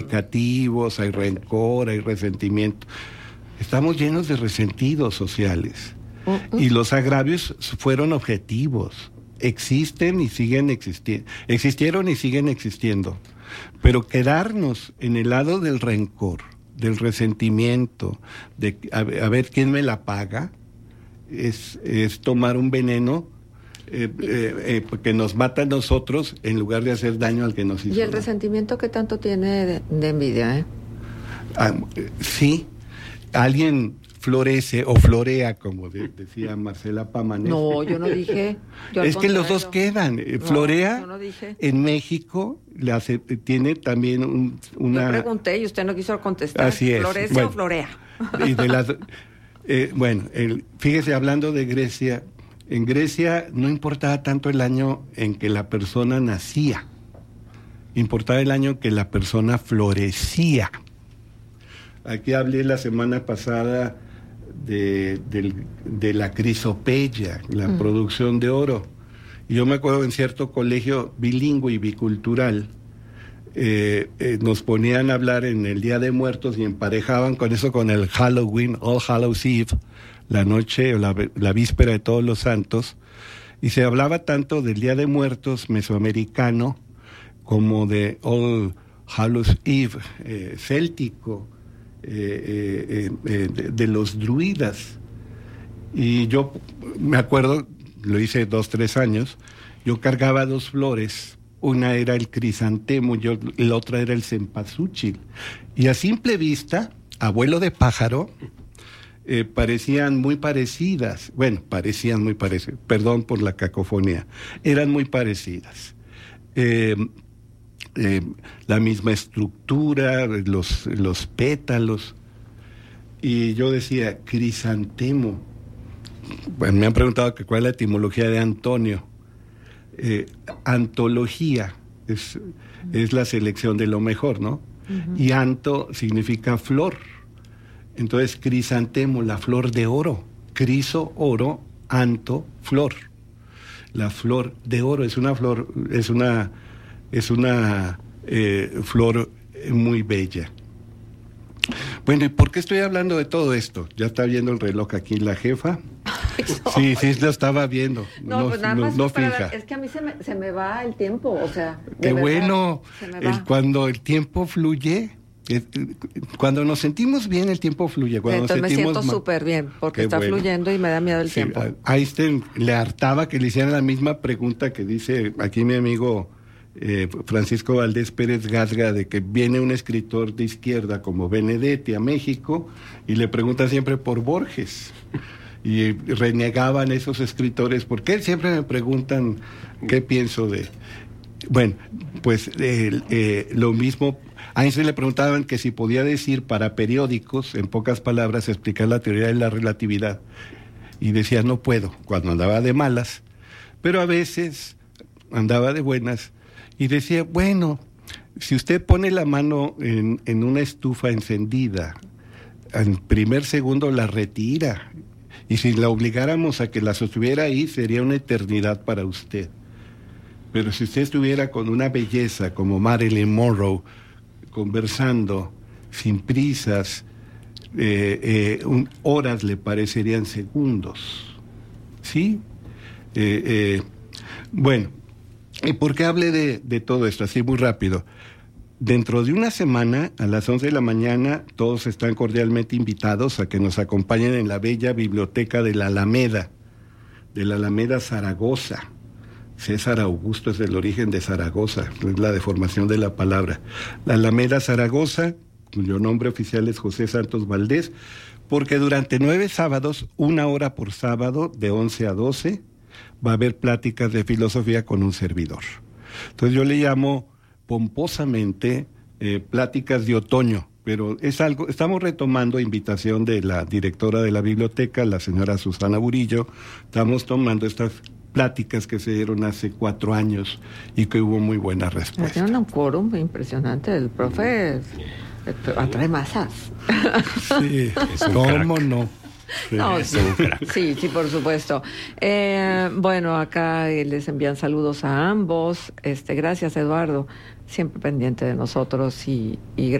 negativos, hay rencor, hay resentimiento. Estamos llenos de resentidos sociales. Y los agravios fueron objetivos. Existen y siguen existiendo. Existieron y siguen existiendo. Pero quedarnos en el lado del rencor, del resentimiento, de a ver quién me la paga, es tomar un veneno que nos mata a nosotros en lugar de hacer daño al que nos hizo. ¿Y el resentimiento qué tanto tiene de envidia? Sí, alguien florece o florea, como decía Marcela Pamanés. No, yo no dije. Es que los dos quedan. Florea yo no dije. En México tiene también una... Yo pregunté y usted no quiso contestar. Así es. ¿Florece o florea? Y de las... fíjese, hablando de Grecia, en Grecia no importaba tanto el año en que la persona nacía, importaba el año que la persona florecía. Aquí hablé la semana pasada de la crisopeya, la producción de oro. Y yo me acuerdo en cierto colegio bilingüe y bicultural, nos ponían a hablar en el Día de Muertos y emparejaban con eso con el Halloween, All Hallows Eve, la noche o la víspera de Todos los Santos, y se hablaba tanto del Día de Muertos mesoamericano como de All Hallows Eve céltico, de los druidas. Y yo me acuerdo, lo hice 2-3 años, yo cargaba 2 flores, una era el crisantemo, la otra era el cempasúchil, y a simple vista, abuelo de pájaro, parecían muy parecidas, perdón por la cacofonía, eran muy parecidas. La misma estructura, los pétalos, y yo decía, crisantemo. Bueno, me han preguntado que cuál es la etimología de Antonio. Antología es la selección de lo mejor, ¿no? Uh-huh. Y anto significa flor. Entonces, crisantemo, la flor de oro. Criso, oro, anto, flor. La flor de oro es una flor, es una flor muy bella. Bueno, ¿y por qué estoy hablando de todo esto? Ya está viendo el reloj aquí la jefa. Sí, lo estaba viendo. No, pues nada más finja. Es que a mí se me va el tiempo, o sea... Qué bueno, cuando el tiempo fluye, cuando nos sentimos bien, el tiempo fluye. Cuando entonces nos sentimos me siento súper bien, porque está fluyendo y me da miedo el tiempo. A Einstein le hartaba que le hicieran la misma pregunta que dice aquí mi amigo Francisco Valdés Pérez Gasga, de que viene un escritor de izquierda como Benedetti a México y le pregunta siempre por Borges. Y renegaban esos escritores, porque siempre me preguntan qué pienso de... Bueno, pues lo mismo, a Einstein le preguntaban que si podía decir para periódicos, en pocas palabras, explicar la teoría de la relatividad. Y decía, no puedo, cuando andaba de malas, pero a veces andaba de buenas, y decía, bueno, si usted pone la mano en una estufa encendida, al primer segundo la retira, y si la obligáramos a que la sostuviera ahí, sería una eternidad para usted. Pero si usted estuviera con una belleza como Marilyn Monroe, conversando, sin prisas, horas le parecerían segundos. ¿Sí? Bueno, ¿y por qué hablé de todo esto? Así muy rápido. Dentro de una semana, a las 11 de la mañana, todos están cordialmente invitados a que nos acompañen en la bella biblioteca de la Alameda Zaragoza. César Augusto es el origen de Zaragoza, es la deformación de la palabra. La Alameda Zaragoza, cuyo nombre oficial es José Santos Valdés, porque durante 9 sábados, 1 hora por sábado, de 11 a 12, va a haber pláticas de filosofía con un servidor. Entonces yo le llamo pomposamente pláticas de otoño, pero es algo, estamos retomando invitación de la directora de la biblioteca, la señora Susana Burillo, estamos tomando estas pláticas que se dieron hace 4 años y que hubo muy buena respuesta. Tiene un quórum impresionante, el profe atrae masas. Sí, ¿cómo no? Sí. No, sí, por supuesto. Bueno, acá les envían saludos a ambos. Gracias, Eduardo. siempre pendiente de nosotros y